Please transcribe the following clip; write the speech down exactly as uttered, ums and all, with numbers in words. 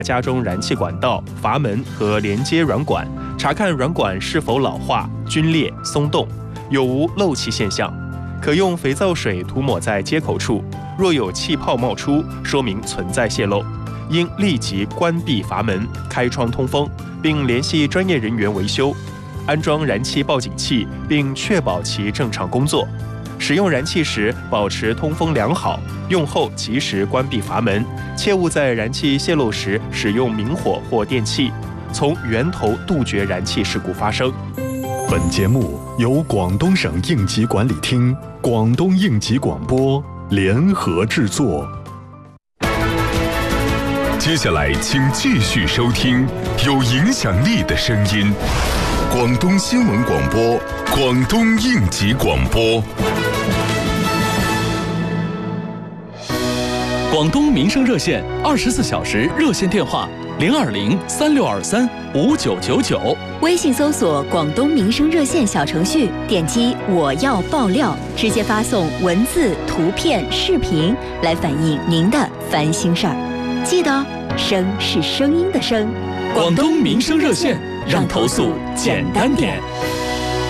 家中燃气管道、阀门和连接软管，查看软管是否老化、皲裂、松动，有无漏气现象。可用肥皂水涂抹在接口处，若有气泡冒出，说明存在泄漏，应立即关闭阀门、开窗通风，并联系专业人员维修。安装燃气报警器，并确保其正常工作。使用燃气时，保持通风良好，用后及时关闭阀门，切勿在燃气泄漏时使用明火或电器，从源头杜绝燃气事故发生。 本节目由广东省应急管理厅、广东应急广播联合制作。 接下来，请继续收听有影响力的声音。广东新闻广播，广东应急广播。 广东民生热线二十四小时热线电话零二零三六二三五九九九， 微信搜索广东民生热线小程序，点击我要爆料，直接发送文字、图片、视频来反映您的烦心事儿。记得声是声音的声。 广东民生热线，让投诉简单点。